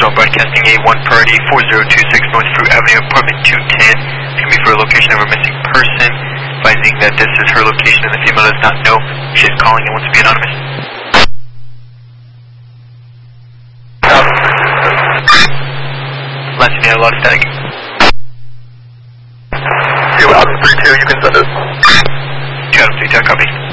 zone broadcasting A1 priority 4026 North Fruit Avenue, apartment 210. It's going to be for a location of a missing person, advising that this is her location and the female does not know she is calling and wants to be anonymous. Last unit, a lot of static. Two out of 3-2, you can send it. 2 out of 3, copy.